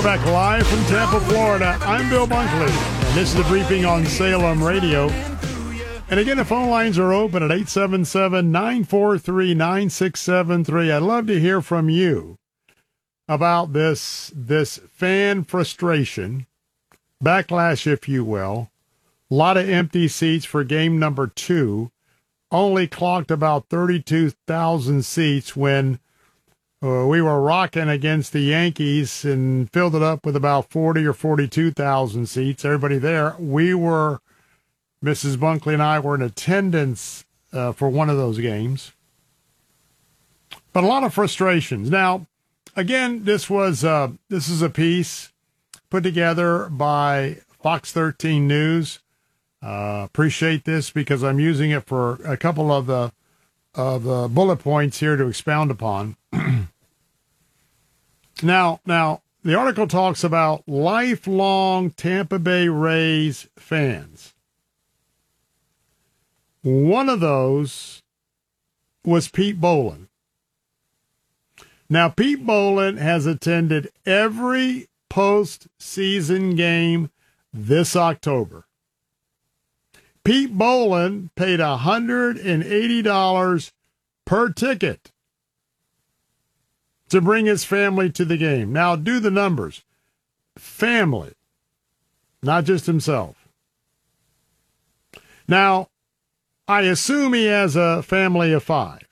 back live from Tampa, Florida. I'm Bill Bunkley, and this is the briefing on Salem Radio. And again, the phone lines are open at 877-943-9673. I'd love to hear from you about this fan frustration, backlash, if you will. A lot of empty seats for game number 2. Only clocked about 32,000 seats when we were rocking against the Yankees and filled it up with about 40 or 42,000 seats. Everybody there. Mrs. Bunkley and I were in attendance for one of those games. But a lot of frustrations. Now, again, this is a piece put together by Fox 13 News. Appreciate this because I'm using it for a couple of the bullet points here to expound upon. Now, the article talks about lifelong Tampa Bay Rays fans. One of those was Pete Bowlen. Now, Pete Bowlen has attended every postseason game this October. Pete Bowlen paid $180 per ticket to bring his family to the game. Now, do the numbers. Family, not just himself. Now, I assume he has a family of 5.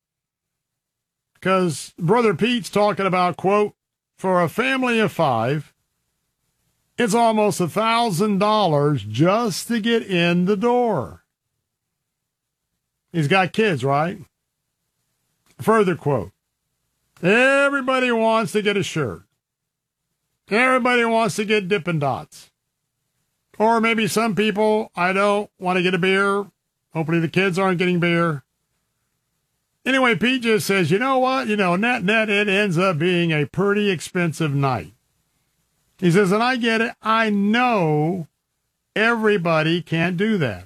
Because Brother Pete's talking about, quote, for a family of 5, it's almost $1,000 just to get in the door. He's got kids, right? Further quote. Everybody wants to get a shirt. Everybody wants to get Dippin' Dots. Or maybe some people, I don't want to get a beer. Hopefully the kids aren't getting beer. Anyway, Pete just says, you know what? Net, it ends up being a pretty expensive night. He says, and I get it. I know everybody can't do that.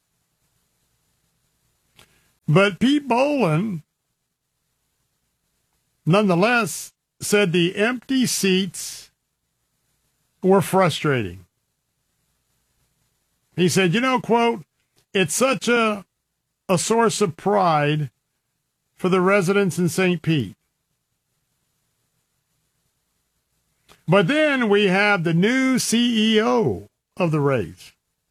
But Pete Bowlen, nonetheless, said the empty seats were frustrating. He said, quote, it's such a source of pride for the residents in St. Pete. But then we have the new CEO of the Rays.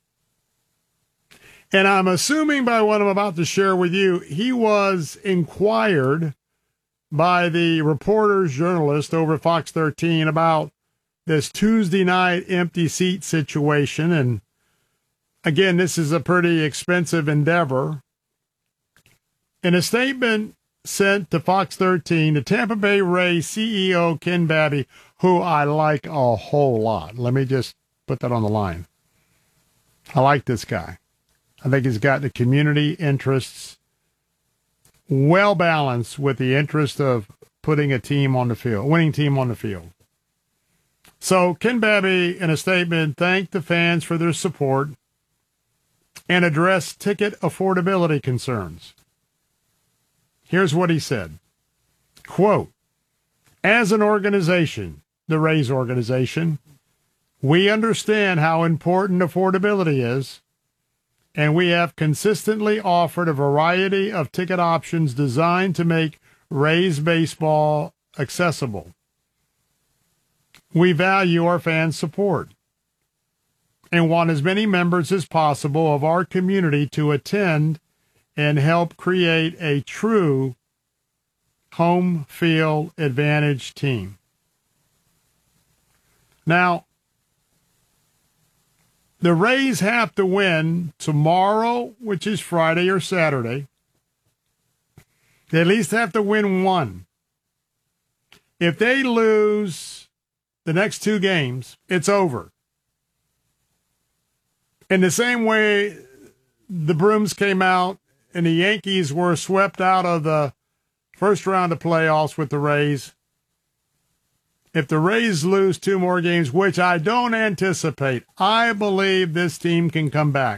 And I'm assuming by what I'm about to share with you, he was inquired by the reporters, journalists over at Fox 13 about this Tuesday night empty seat situation. And again, this is a pretty expensive endeavor. In a statement sent to Fox 13, the Tampa Bay Rays CEO, Ken Babby, who I like a whole lot. Let me just put that on the line. I like this guy. I think he's got the community interests well balanced with the interest of putting a team on the field, winning team on the field. So Ken Babby, in a statement, thanked the fans for their support and addressed ticket affordability concerns. Here's what he said. Quote, as an organization, the Rays organization, we understand how important affordability is, and we have consistently offered a variety of ticket options designed to make Rays baseball accessible. We value our fans' support and want as many members as possible of our community to attend and help create a true home field advantage team. Now, the Rays have to win tomorrow, which is Friday or Saturday. They at least have to win one. If they lose the next 2 games, it's over. In the same way the brooms came out and the Yankees were swept out of the first round of playoffs with the Rays, if the Rays lose 2 more games, which I don't anticipate, I believe this team can come back.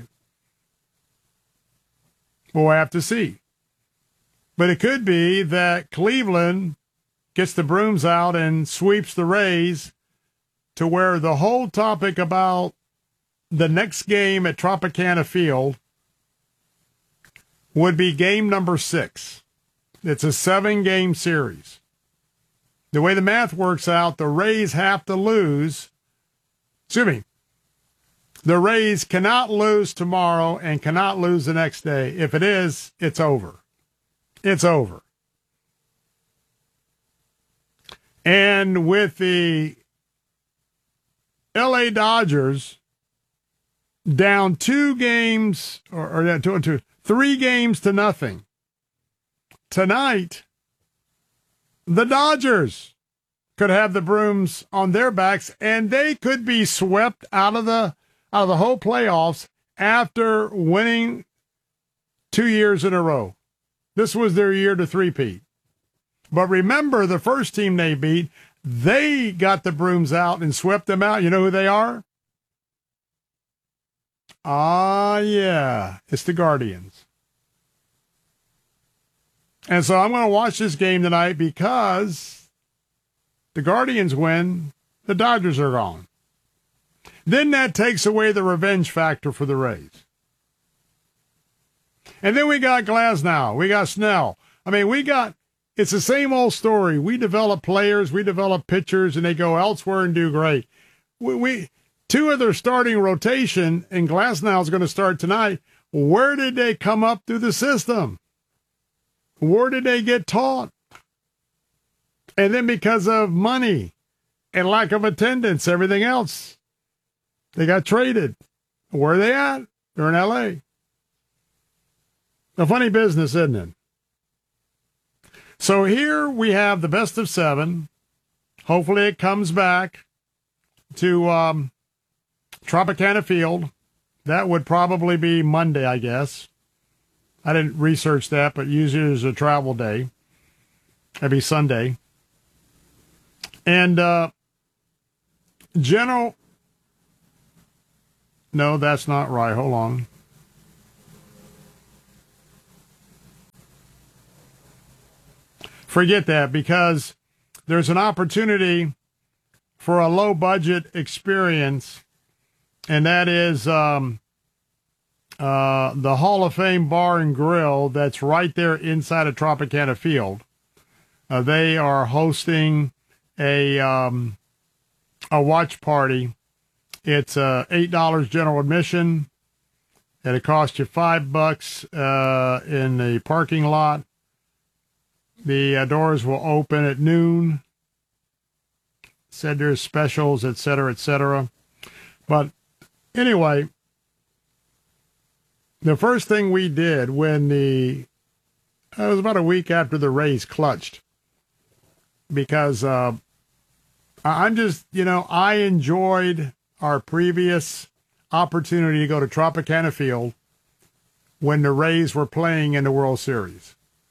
We'll have to see. But it could be that Cleveland gets the brooms out and sweeps the Rays, to where the whole topic about the next game at Tropicana Field would be game number 6. It's a 7-game series. The way the math works out, the Rays have to lose. Excuse me. The Rays cannot lose tomorrow and cannot lose the next day. If it is, it's over. It's over. And with the LA Dodgers down 2 games, or 3 games to nothing, tonight, the Dodgers could have the brooms on their backs, and they could be swept out of the whole playoffs after winning 2 years in a row. This was their year to three-peat. But remember, the first team they beat, they got the brooms out and swept them out. You know who they are? Ah, yeah, it's the Guardians. And so I'm going to watch this game tonight because the Guardians win, the Dodgers are gone. Then that takes away the revenge factor for the Rays. And then we got Glasnow, we got Snell. I mean, it's the same old story. We develop players, we develop pitchers, and they go elsewhere and do great. We 2 of their starting rotation, and Glasnow is going to start tonight. Where did they come up through the system? Where did they get taught? And then because of money and lack of attendance, everything else, they got traded. Where are they at? They're in L.A. A funny business, isn't it? So here we have the best of 7. Hopefully it comes back to Tropicana Field. That would probably be Monday, I guess. I didn't research that, but usually it's a travel day. That'd be Sunday. And no, that's not right. Hold on. Forget that, because there's an opportunity for a low-budget experience, and that is the Hall of Fame Bar and Grill that's right there inside of Tropicana Field. They are hosting a watch party. It's $8 general admission, and it costs you $5 in the parking lot. The doors will open at noon. Said there's specials, et cetera, et cetera. But anyway, the first thing we did when it was about a week after the Rays clutched, because I'm just, I enjoyed our previous opportunity to go to Tropicana Field when the Rays were playing in the World Series.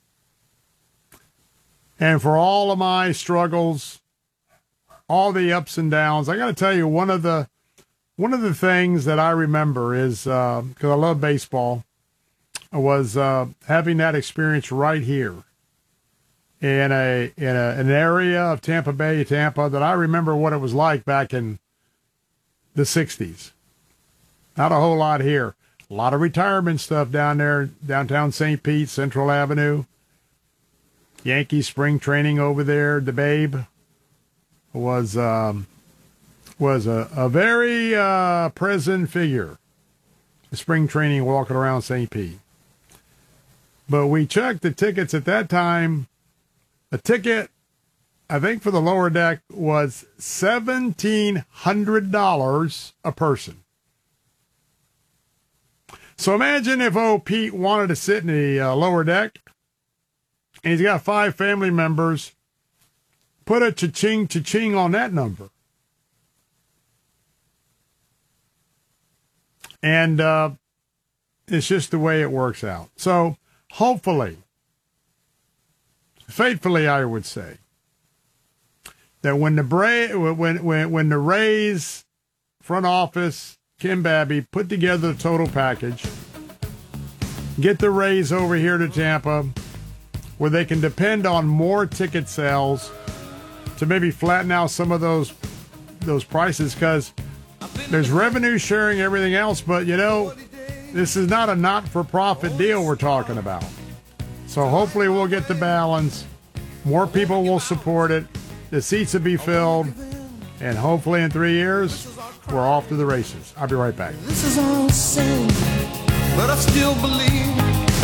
And for all of my struggles, all the ups and downs, I got to tell you, one of the things that I remember is, because I love baseball, was having that experience right here in an area of Tampa Bay, Tampa, that I remember what it was like back in the 60s. Not a whole lot here. A lot of retirement stuff down there, downtown St. Pete, Central Avenue. Yankees spring training over there. The Babe was a very present figure. Spring training walking around St. Pete. But we checked the tickets at that time. A ticket, I think, for the lower deck was $1,700 a person. So imagine if old Pete wanted to sit in the lower deck, and he's got 5 family members. Put a cha-ching on that number. And it's just the way it works out. So hopefully, faithfully, I would say, that when the Rays front office, Kim Babby, put together the total package, get the Rays over here to Tampa, where they can depend on more ticket sales to maybe flatten out some of those those prices because there's revenue sharing, everything else. But, this is not a not-for-profit deal we're talking about. So hopefully we'll get the balance. More people will support it. The seats will be filled. And hopefully in 3 years, we're off to the races. I'll be right back. This is all sin, but I still believe.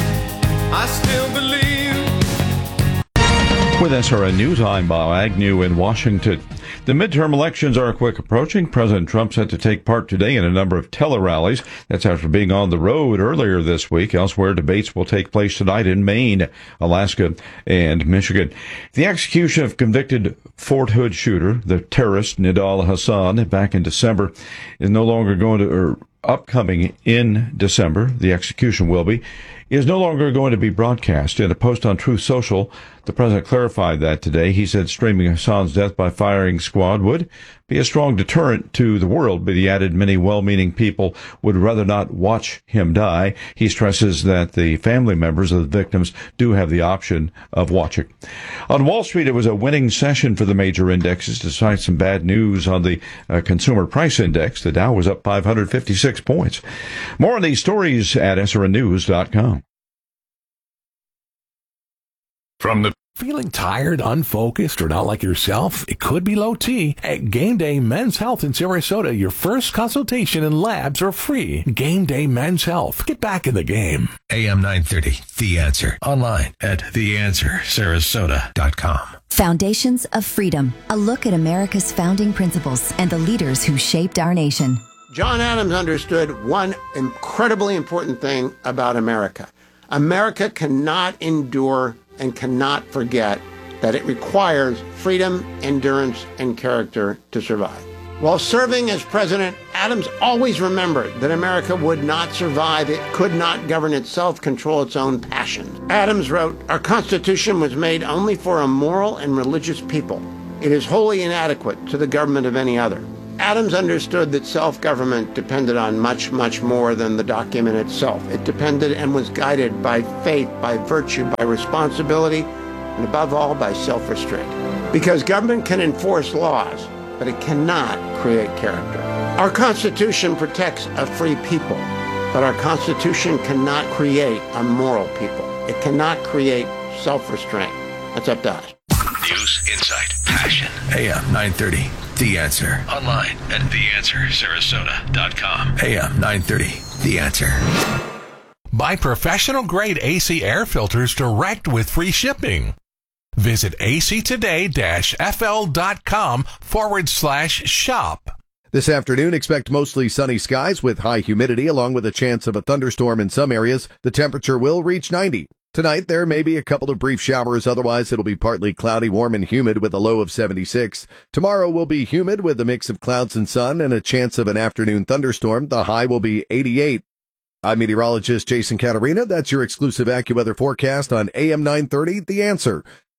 With SRN News, I'm Bob Agnew in Washington. The midterm elections are quick approaching. President Trump set to take part today in a number of tele-rallies. That's after being on the road earlier this week. Elsewhere, debates will take place tonight in Maine, Alaska, and Michigan. The execution of convicted Fort Hood shooter, the terrorist Nidal Hasan, back in December, is no longer upcoming in December. The execution will be. Is no longer going to be broadcast. In a post on Truth Social, the president clarified that today. He said streaming Hassan's death by firing squad would be a strong deterrent to the world, but he added many well-meaning people would rather not watch him die. He stresses that the family members of the victims do have the option of watching. On Wall Street, it was a winning session for the major indexes, despite some bad news on the consumer price index. The Dow was up 556 points. More on these stories at srnnews.com. Feeling tired, unfocused, or not like yourself? It could be low T. At Game Day Men's Health in Sarasota, your first consultation and labs are free. Game Day Men's Health. Get back in the game. AM 930, The Answer. Online at theanswersarasota.com. Foundations of Freedom. A look at America's founding principles and the leaders who shaped our nation. John Adams understood one incredibly important thing about America. America cannot endure and cannot forget that it requires freedom, endurance, and character to survive. While serving as president, Adams always remembered that America would not survive. It could not govern itself, control its own passions. Adams wrote, "Our Constitution was made only for a moral and religious people. It is wholly inadequate to the government of any other." Adams understood that self-government depended on much, much more than the document itself. It depended and was guided by faith, by virtue, by responsibility, and above all, by self-restraint. Because government can enforce laws, but it cannot create character. Our Constitution protects a free people, but our Constitution cannot create a moral people. It cannot create self-restraint. That's up to us. News, insight, passion. AM 930, The Answer. Online at theanswersarasota.com. AM 930, The Answer. Buy professional-grade AC air filters direct with free shipping. Visit actoday-fl.com/shop. This afternoon, expect mostly sunny skies with high humidity along with a chance of a thunderstorm in some areas. The temperature will reach 90. Tonight, there may be a couple of brief showers. Otherwise, it'll be partly cloudy, warm, and humid with a low of 76. Tomorrow will be humid with a mix of clouds and sun and a chance of an afternoon thunderstorm. The high will be 88. I'm meteorologist Jason Catarina. That's your exclusive AccuWeather forecast on AM 930, The Answer.